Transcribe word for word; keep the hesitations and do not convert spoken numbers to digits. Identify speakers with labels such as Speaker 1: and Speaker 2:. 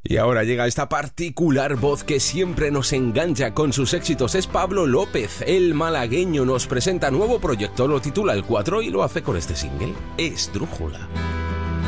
Speaker 1: Y ahora llega esta particular voz que siempre nos engancha con sus éxitos. Es Pablo López, el malagueño. Nos presenta nuevo proyecto, lo titula El cuatro y lo hace con este single, Esdrújula.